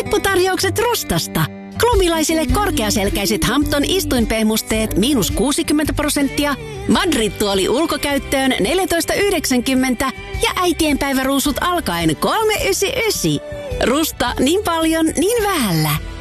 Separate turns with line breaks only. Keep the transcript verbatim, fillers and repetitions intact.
Hepputarjoukset Rustasta. Klumilaisille korkeaselkäiset Hampton istuinpehmusteet miinus kuusikymmentä prosenttia, Madrid-tuoli ulkokäyttöön neljätoista yhdeksänkymmentä ja äitienpäiväruusut alkaen kolme yhdeksänkymmentäyhdeksän. Rusta niin paljon, niin vähällä.